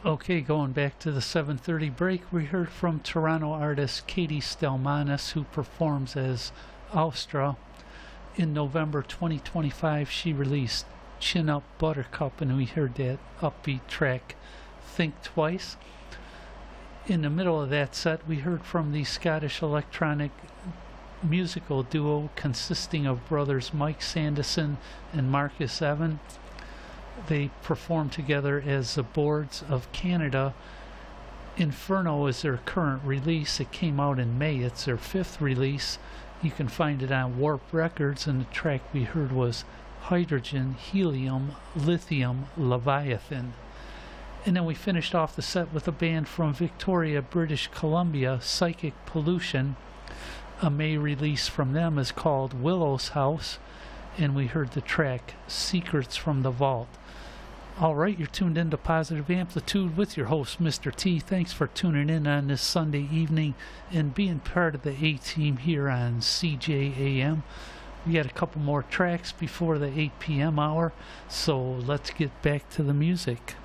Okay, going back to the 7:30 break, we heard from Toronto artist Katie Stelmanis, who performs as Austra. In November 2025, she released Chin Up Buttercup, and we heard that upbeat track, Think Twice. In the middle of that set, we heard from the Scottish electronic musical duo consisting of brothers Mike Sanderson and Marcus Evan. They performed together as the Boards of Canada. Inferno is their current release. It came out in May. It's their fifth release. You can find it on Warp Records, and the track we heard was Hydrogen, Helium, Lithium, Leviathan. And then we finished off the set with a band from Victoria, British Columbia, Psychic Pollution. A May release from them is called Willow's House, and we heard the track Secrets from the Vault. Alright, you're tuned into Positive Amplitude with your host, Mr. T. Thanks for tuning in on this Sunday evening and being part of the A-Team here on CJAM. We got a couple more tracks before the 8 p.m. hour, so let's get back to the music.